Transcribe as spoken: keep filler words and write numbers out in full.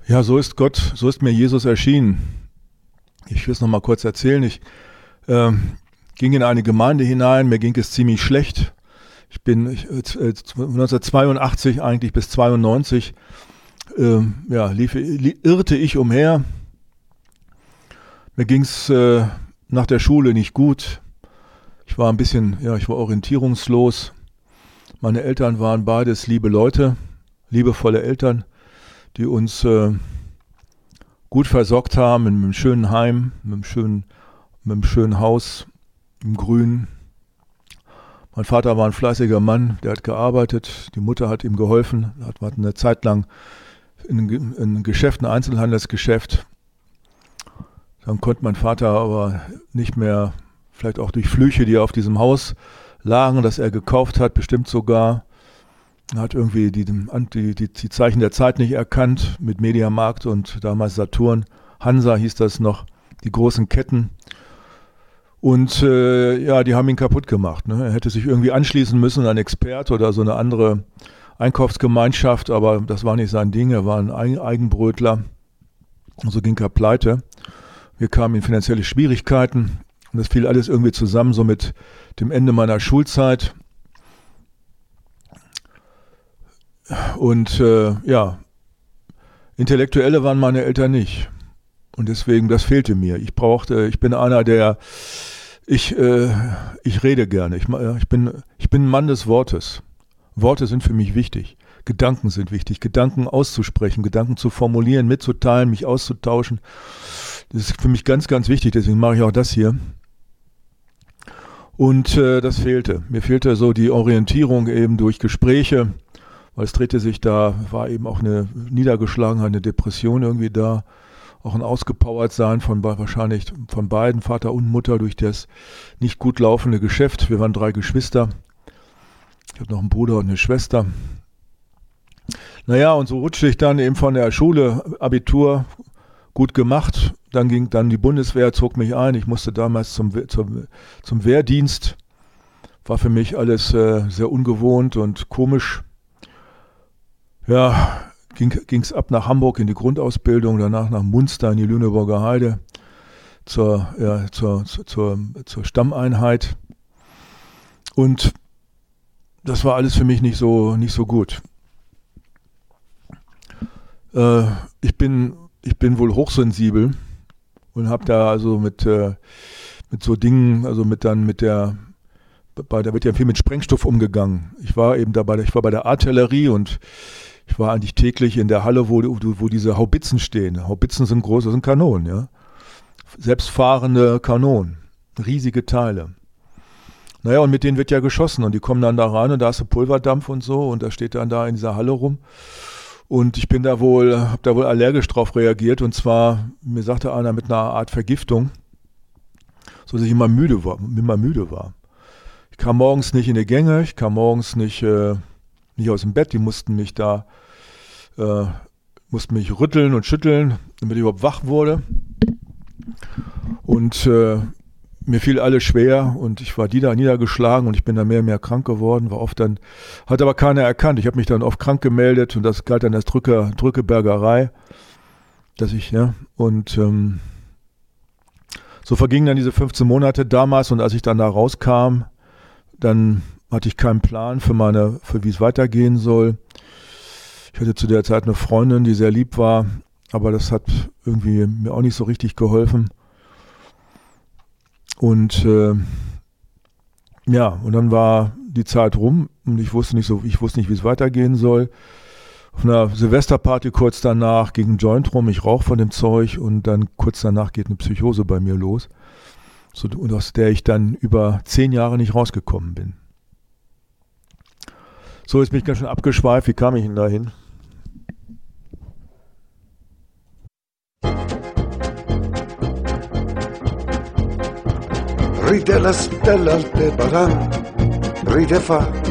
Ja, so ist Gott, so ist mir Jesus erschienen. Ich will es nochmal kurz erzählen. Ich äh, ging in eine Gemeinde hinein, mir ging es ziemlich schlecht. Ich bin ich, äh, neunzehnhundertzweiundachtzig eigentlich bis zweiundneunzig äh, ja, lief, irrte ich umher. Mir ging es äh, nach der Schule nicht gut. Ich war ein bisschen, ja, ich war orientierungslos. Meine Eltern waren beides liebe Leute, liebevolle Eltern, die uns äh, gut versorgt haben in einem schönen Heim, mit einem schönen, mit einem schönen Haus im Grün. Mein Vater war ein fleißiger Mann, der hat gearbeitet, die Mutter hat ihm geholfen, hat, hat eine Zeit lang in, in ein Geschäft, ein Einzelhandelsgeschäft. Dann konnte mein Vater aber nicht mehr, vielleicht auch durch Flüche, die auf diesem Haus lagen, das er gekauft hat, bestimmt sogar, er hat irgendwie die, die, die, die Zeichen der Zeit nicht erkannt mit Mediamarkt und damals Saturn. Hansa hieß das noch, die großen Ketten. Und äh, ja, die haben ihn kaputt gemacht. Ne? Er hätte sich irgendwie anschließen müssen, ein Expert oder so eine andere Einkaufsgemeinschaft, aber das war nicht sein Ding. Er war ein Eigenbrötler. Und so ging er pleite. Wir kamen in finanzielle Schwierigkeiten. Und das fiel alles irgendwie zusammen, so mit dem Ende meiner Schulzeit. Und äh, ja, Intellektuelle waren meine Eltern nicht. Und deswegen, das fehlte mir. Ich brauchte, ich bin einer, der, ich, äh, ich rede gerne. Ich, ich, bin, ich bin ein Mann des Wortes. Worte sind für mich wichtig. Gedanken sind wichtig. Gedanken auszusprechen, Gedanken zu formulieren, mitzuteilen, mich auszutauschen. Das ist für mich ganz, ganz wichtig. Deswegen mache ich auch das hier. Und äh, das fehlte. Mir fehlte so die Orientierung eben durch Gespräche. Weil es drehte sich da, war eben auch eine Niedergeschlagenheit, eine Depression irgendwie da, auch ein Ausgepowertsein von wahrscheinlich von beiden, Vater und Mutter, durch das nicht gut laufende Geschäft. Wir waren drei Geschwister. Ich habe noch einen Bruder und eine Schwester. Naja, und so rutschte ich dann eben von der Schule, Abitur, gut gemacht. Dann ging dann die Bundeswehr, zog mich ein. Ich musste damals zum, zum, zum Wehrdienst. War für mich alles äh, sehr ungewohnt und komisch. Ja, ging es ab nach Hamburg in die Grundausbildung, danach nach Munster in die Lüneburger Heide zur, ja, zur, zur, zur Stammeinheit. Und das war alles für mich nicht so, nicht so gut. Äh, ich bin, ich bin wohl hochsensibel und habe da also mit, äh, mit so Dingen, also mit dann mit der, bei, da wird ja viel mit Sprengstoff umgegangen. Ich war eben dabei, ich war bei der Artillerie und ich war eigentlich täglich in der Halle, wo, wo diese Haubitzen stehen. Haubitzen sind groß, das sind Kanonen, ja. Selbstfahrende Kanonen, riesige Teile. Naja, und mit denen wird ja geschossen und die kommen dann da rein und da ist Pulverdampf und so und da steht dann da in dieser Halle rum. Und ich bin da wohl, habe da wohl allergisch drauf reagiert und zwar, mir sagte einer mit einer Art Vergiftung, so dass ich immer müde war, immer müde war. Ich kam morgens nicht in die Gänge, ich kam morgens nicht, äh, nicht aus dem Bett, die mussten mich da, äh, mussten mich rütteln und schütteln, damit ich überhaupt wach wurde. Und äh, mir fiel alles schwer und ich war nieder, niedergeschlagen und ich bin dann mehr und mehr krank geworden, war oft dann, hat aber keiner erkannt. Ich habe mich dann oft krank gemeldet und das galt dann als Drücke, Drückebergerei, dass ich, ja, und ähm, so vergingen dann diese fünfzehn Monate damals und als ich dann da rauskam, dann hatte ich keinen Plan für meine, für wie es weitergehen soll. Ich hatte zu der Zeit eine Freundin, die sehr lieb war, aber das hat irgendwie mir auch nicht so richtig geholfen. Und äh, ja, und dann war die Zeit rum und ich wusste nicht so, ich wusste nicht, wie es weitergehen soll. Auf einer Silvesterparty kurz danach ging ein Joint rum, ich rauche von dem Zeug und dann kurz danach geht eine Psychose bei mir los, so, und aus der ich dann über zehn Jahre nicht rausgekommen bin. So, jetzt bin ich ganz schön abgeschweift. Wie kam ich denn dahin? Ride la stella al Tebaran, ride fa